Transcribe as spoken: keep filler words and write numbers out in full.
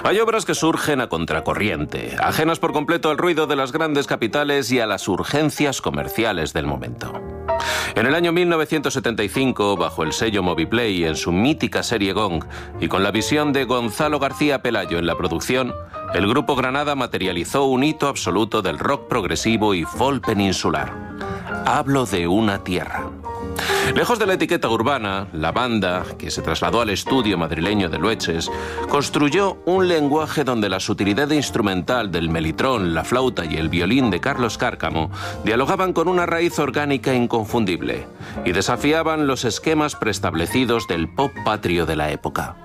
Hay obras que surgen a contracorriente, ajenas por completo al ruido de las grandes capitales y a las urgencias comerciales del momento. En el año mil novecientos setenta y cinco, bajo el sello Moviplay, en su mítica serie Gong, y con la visión de Gonzalo García Pelayo en la producción, el Grupo Granada materializó un hito absoluto del rock progresivo y folk peninsular. Hablo de Una tierra. Lejos de la etiqueta urbana, la banda, que se trasladó al estudio madrileño de Lueches, construyó un lenguaje donde la sutilidad instrumental del melitrón, la flauta y el violín de Carlos Cárcamo dialogaban con una raíz orgánica inconfundible y desafiaban los esquemas preestablecidos del pop patrio de la época.